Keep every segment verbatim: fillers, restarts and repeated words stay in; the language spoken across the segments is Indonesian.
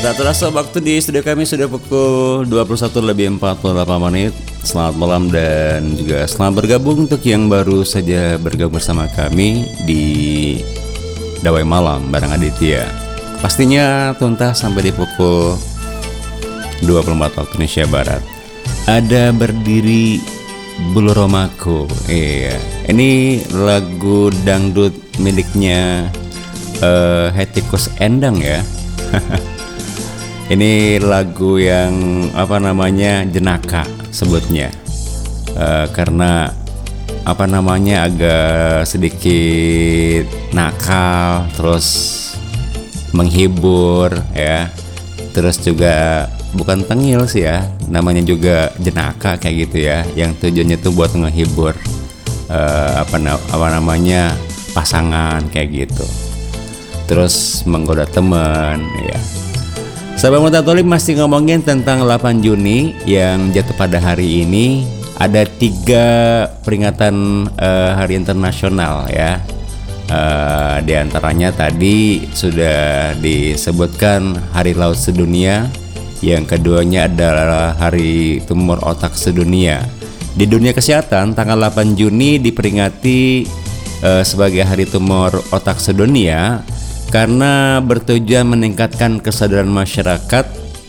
Tak terasa waktu di studio kami sudah pukul dua puluh satu lebih empat puluh delapan menit. Selamat malam dan juga selamat bergabung untuk yang baru saja bergabung bersama kami di Dawai Malam bareng Aditya. Pastinya tuntas sampai di pukul dua puluh empat waktu Indonesia Barat. Ada berdiri Bulu Romaku. Iya, ini lagu dangdut miliknya uh, Hetty Koes Endang ya. Ini lagu yang apa namanya jenaka sebutnya, uh, karena apa namanya agak sedikit nakal, terus menghibur ya, terus juga bukan tengil sih ya, namanya juga jenaka kayak gitu ya, yang tujuannya tuh buat menghibur uh, apa, apa namanya pasangan kayak gitu, terus menggoda teman ya. Sahabat Mutatolib masih ngomongin tentang delapan Juni yang jatuh pada hari ini. Ada tiga peringatan uh, hari internasional ya. Uh, di antaranya tadi sudah disebutkan Hari Laut Sedunia. Yang keduanya adalah Hari Tumor Otak Sedunia. Di dunia kesehatan tanggal delapan Juni diperingati uh, sebagai Hari Tumor Otak Sedunia karena bertujuan meningkatkan kesadaran masyarakat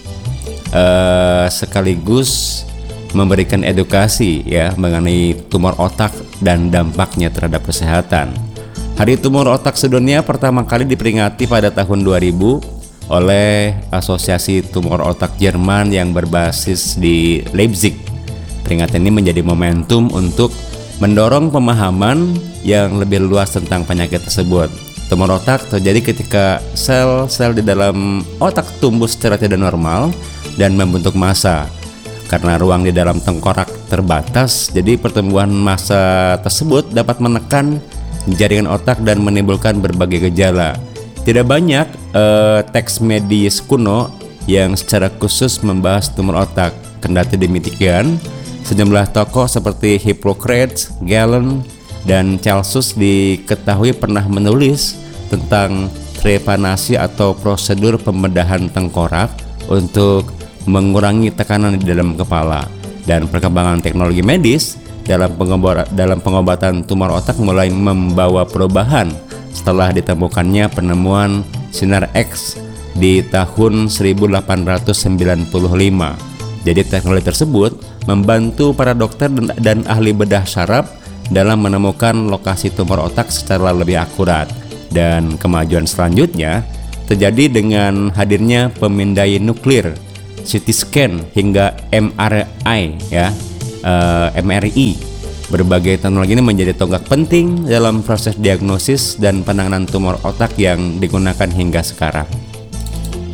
uh, sekaligus memberikan edukasi ya mengenai tumor otak dan dampaknya terhadap kesehatan. Hari Tumor Otak Sedunia pertama kali diperingati pada tahun dua ribu oleh Asosiasi Tumor Otak Jerman yang berbasis di Leipzig. Peringatan ini menjadi momentum untuk mendorong pemahaman yang lebih luas tentang penyakit tersebut. Tumor otak terjadi ketika sel-sel di dalam otak tumbuh secara tidak normal dan membentuk massa. Karena ruang di dalam tengkorak terbatas, jadi pertumbuhan massa tersebut dapat menekan jaringan otak dan menimbulkan berbagai gejala. Tidak banyak eh, teks medis kuno yang secara khusus membahas tumor otak. Kendati demikian, sejumlah tokoh seperti Hippocrates, Galen, dan Celsus diketahui pernah menulis tentang trepanasi atau prosedur pembedahan tengkorak untuk mengurangi tekanan di dalam kepala. Dan perkembangan teknologi medis dalam pengobatan, dalam pengobatan tumor otak mulai membawa perubahan setelah ditemukannya penemuan sinar X di tahun seribu delapan ratus sembilan puluh lima. Jadi teknologi tersebut membantu para dokter dan, dan ahli bedah saraf dalam menemukan lokasi tumor otak secara lebih akurat. Dan kemajuan selanjutnya terjadi dengan hadirnya pemindai nuklir, C T scan hingga M R I ya, uh, M R I. Berbagai teknologi ini menjadi tonggak penting dalam proses diagnosis dan penanganan tumor otak yang digunakan hingga sekarang.